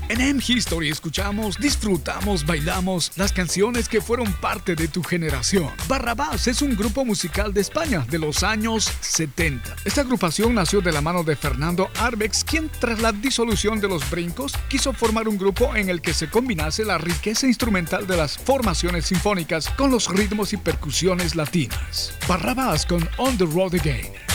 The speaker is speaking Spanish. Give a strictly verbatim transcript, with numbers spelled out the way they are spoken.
En M History escuchamos, disfrutamos, bailamos las canciones que fueron parte de tu generación. Barrabás es un grupo musical de España de los años setenta. Esta agrupación nació de la mano de Fernando Arbex, quien tras la disolución de Los Brincos quiso formar un grupo en el que se combinase la riqueza instrumental de las formaciones sinfónicas con los ritmos y percusiones latinas. Barrabás con On the Road Again.